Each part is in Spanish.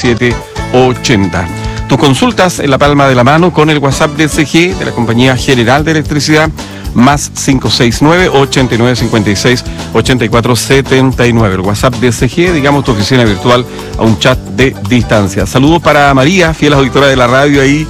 8780. Tus consultas en la palma de la mano con el WhatsApp de CG, de la Compañía General de Electricidad, más 569-8956-8479. El WhatsApp de CG, digamos, tu oficina virtual a un chat de distancia. Saludos para María, fiel auditora de la radio ahí.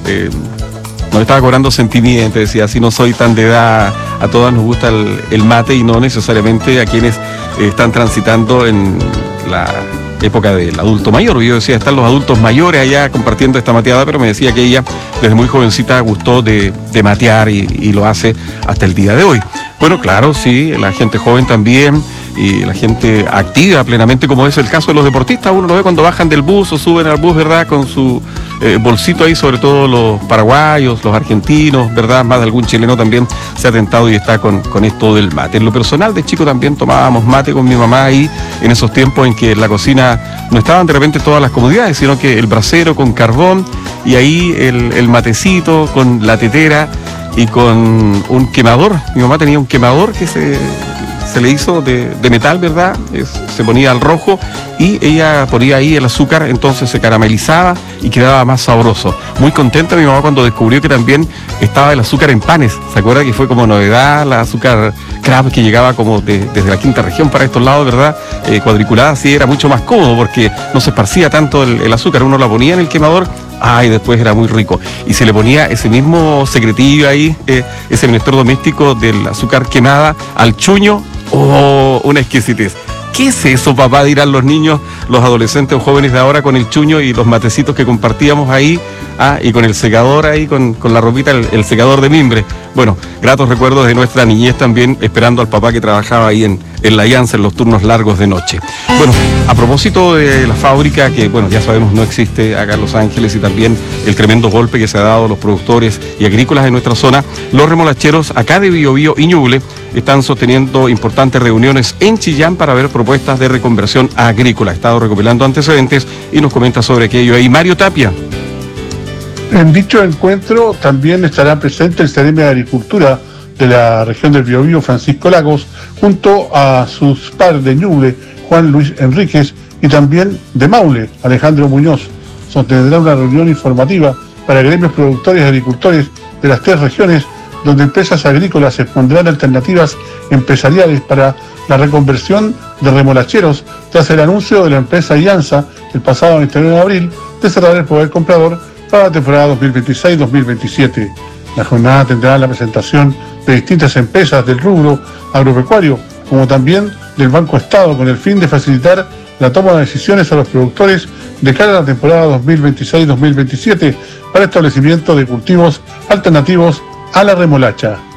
Nos estaba cobrando sentimientos, decía, así no soy tan de edad, a todas nos gusta el mate y no necesariamente a quienes están transitando en la época del adulto mayor. Yo decía, están los adultos mayores allá compartiendo esta mateada, pero me decía que ella desde muy jovencita gustó de matear y lo hace hasta el día de hoy. Bueno, claro, sí, la gente joven también y la gente activa plenamente, como es el caso de los deportistas. Uno lo ve cuando bajan del bus o suben al bus, ¿verdad?, con su bolsito ahí, sobre todo los paraguayos, los argentinos, ¿verdad? Más de algún chileno también se ha tentado y está con esto del mate. En lo personal, de chico también tomábamos mate con mi mamá ahí, en esos tiempos en que en la cocina no estaban de repente todas las comodidades, sino que el brasero con carbón y ahí el matecito con la tetera y con un quemador. Mi mamá tenía un quemador que se le hizo de metal, ¿verdad? Se ponía al rojo y ella ponía ahí el azúcar, entonces se caramelizaba y quedaba más sabroso. Muy contenta mi mamá cuando descubrió que también estaba el azúcar en panes. ¿Se acuerda que fue como novedad la azúcar Kraft que llegaba como desde la quinta región para estos lados, ¿verdad? Cuadriculada, así era mucho más cómodo porque no se esparcía tanto el azúcar. Uno la ponía en el quemador, y después era muy rico. Y se le ponía ese mismo secretillo ahí, ese menester doméstico del azúcar quemada al chuño. ¡Oh, una exquisitez! ¿Qué es eso, papá?, dirán los niños, los adolescentes o jóvenes de ahora con el chuño y los matecitos que compartíamos ahí, y con el secador ahí, con la ropita, el secador de mimbre. Bueno, gratos recuerdos de nuestra niñez también, esperando al papá que trabajaba ahí en la Alianza en los turnos largos de noche. Bueno, a propósito de la fábrica, que bueno, ya sabemos no existe acá en Los Ángeles, y también el tremendo golpe que se ha dado a los productores y agrícolas de nuestra zona, los remolacheros acá de Biobío y Ñuble están sosteniendo importantes reuniones en Chillán para ver propuestas de reconversión agrícola. Ha estado recopilando antecedentes y nos comenta sobre aquello ahí Mario Tapia. En dicho encuentro también estará presente el Seremi de Agricultura de la región del Biobío, Francisco Lagos, junto a sus pares de Ñuble, Juan Luis Enríquez, y también de Maule, Alejandro Muñoz. Sostendrá una reunión informativa para gremios productores y agricultores de las 3 regiones, donde empresas agrícolas expondrán alternativas empresariales para la reconversión de remolacheros, tras el anuncio de la empresa Alianza el pasado 29 de abril de cerrar el poder comprador para la temporada 2026-2027. La jornada tendrá la presentación de distintas empresas del rubro agropecuario, como también del Banco Estado, con el fin de facilitar la toma de decisiones a los productores de cara a la temporada 2026-2027 para establecimiento de cultivos alternativos a la remolacha.